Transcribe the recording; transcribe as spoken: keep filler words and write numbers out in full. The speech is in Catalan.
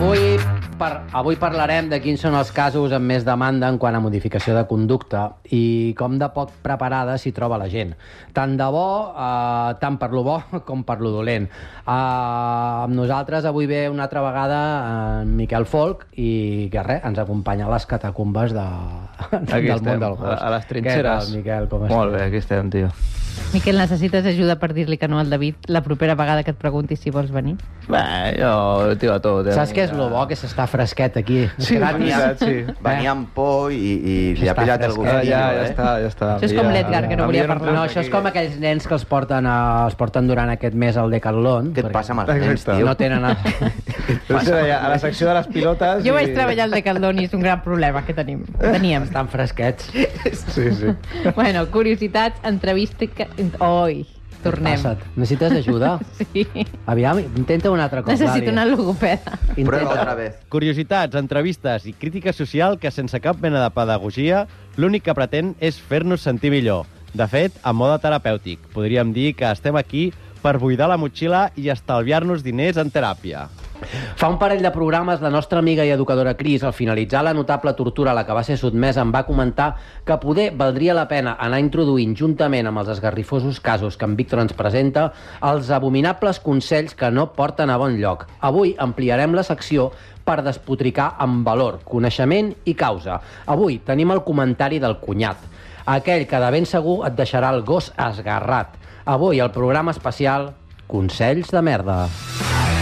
Avui, per, avui parlarem de quins són els casos amb més demanda en quant a modificació de conducta i com de poc preparada s'hi troba la gent. Tant de bo, eh, tant per lo bo com per lo dolent. Eh, amb nosaltres avui ve una altra vegada en Miquel Folch i que res, ens acompanya a les catacumbes de, del estem, món del gos. A, a les trinxeres. Què tal, Miquel? Com estàs? Molt bé, aquí estem, tio. Miquel, necessites ajuda per dir-li que no al David la propera vegada que et pregunti si vols venir? Bé, jo tio a tot. Eh? Saps què és lo bo? Que s'està fresquet aquí. Sí, és veritat, sí. Venia amb por i, i li ha pillat el gustillo, ja, ja eh? està, ja està. Això és com l'Edgar, que no volia parlar. No, això és com aquells nens que els porten, a, els porten durant aquest mes al Decathlon. Què et passa amb els nens, tio? No tenen... A... A la secció de les pilotes... Jo vaig treballar al Decathlon i és un gran problema que tenim. Teníem. Estan fresquets. Sí, sí. Bueno, curiositats, entrevista... Oi, tornem. Passa't. Necessites ajuda? Sí. Aviam, intenta una altra cosa. Necessito una logopeda. Prueba otra vez. Curiositats, entrevistes i crítica social que sense cap mena de pedagogia l'únic que pretén és fer-nos sentir millor. De fet, en mode terapèutic. Podríem dir que estem aquí per buidar la motxilla i estalviar-nos diners en teràpia. Fa un parell de programes, la nostra amiga i educadora Cris, al finalitzar la notable tortura a la que va ser sotmesa, em va comentar que poder valdria la pena anar introduint, juntament amb els esgarrifosos casos que en Víctor ens presenta, els abominables consells que no porten a bon lloc. Avui ampliarem la secció per despotricar amb valor, coneixement i causa. Avui tenim el comentari del cunyat, aquell que de ben segur et deixarà el gos esgarrat. Avui, el programa especial Consells de merda.